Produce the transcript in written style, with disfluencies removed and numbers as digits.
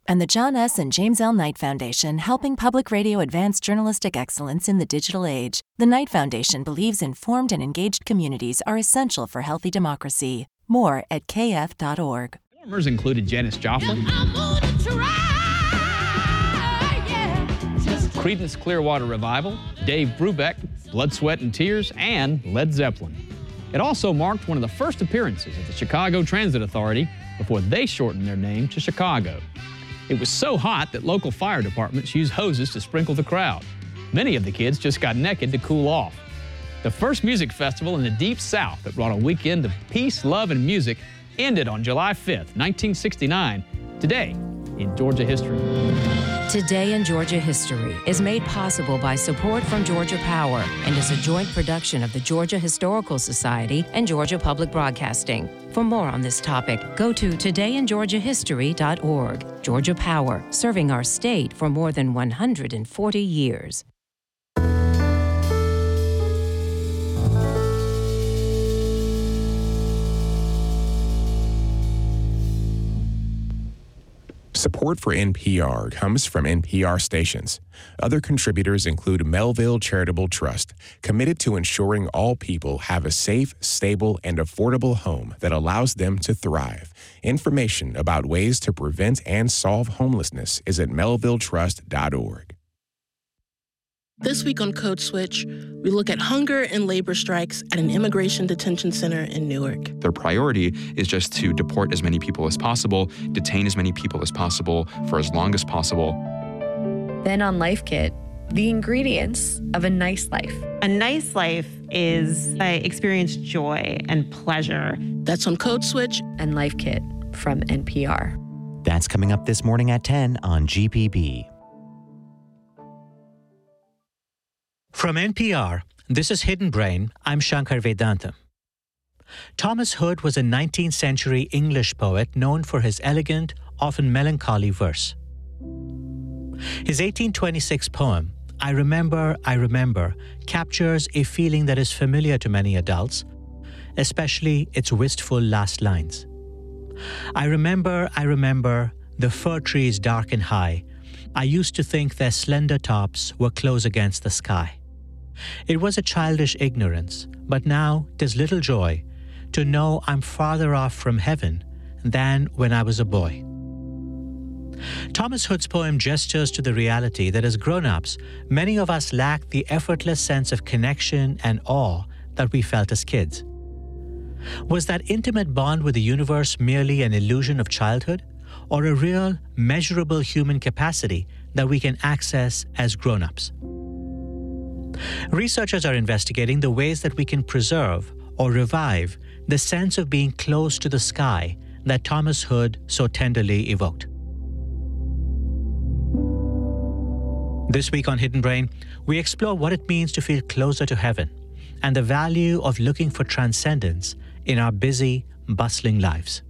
And the John S. and James L. Knight Foundation, helping public radio advance journalistic excellence in the digital age. The Knight Foundation believes informed and engaged communities are essential for healthy democracy. More at kf.org. Performers included Janis Joplin, Creedence Clearwater Revival, Dave Brubeck, Blood, Sweat, and Tears, and Led Zeppelin. It also marked one of the first appearances of the Chicago Transit Authority before they shortened their name to Chicago. It was so hot that local fire departments used hoses to sprinkle the crowd. Many of the kids just got naked to cool off. The first music festival in the Deep South that brought a weekend of peace, love, and music ended on July 5th, 1969. Today in Georgia History. Today in Georgia History is made possible by support from Georgia Power and is a joint production of the Georgia Historical Society and Georgia Public Broadcasting. For more on this topic, go to todayingeorgiahistory.org. Georgia Power, serving our state for more than 140 years. Support for NPR comes from NPR stations. Other contributors include Melville Charitable Trust, committed to ensuring all people have a safe, stable, and affordable home that allows them to thrive. Information about ways to prevent and solve homelessness is at melvilletrust.org. This week on Code Switch, we look at hunger and labor strikes at an immigration detention center in Newark. Their priority is just to deport as many people as possible, detain as many people as possible for as long as possible. Then on Life Kit, the ingredients of a nice life. A nice life is I experience joy and pleasure. That's on Code Switch and Life Kit from NPR. That's coming up this morning at 10 on GPB. From NPR, this is Hidden Brain. I'm Shankar Vedantam. Thomas Hood was a 19th century English poet known for his elegant, often melancholy verse. His 1826 poem, I Remember, captures a feeling that is familiar to many adults, especially its wistful last lines. I remember, the fir trees dark and high. I used to think their slender tops were close against the sky. It was a childish ignorance, but now 'tis little joy to know I'm farther off from heaven than when I was a boy. Thomas Hood's poem gestures to the reality that as grown-ups, many of us lack the effortless sense of connection and awe that we felt as kids. Was that intimate bond with the universe merely an illusion of childhood, or a real, measurable human capacity that we can access as grown-ups? Researchers are investigating the ways that we can preserve or revive the sense of being close to the sky that Thomas Hood so tenderly evoked. This week on Hidden Brain, we explore what it means to feel closer to heaven and the value of looking for transcendence in our busy, bustling lives.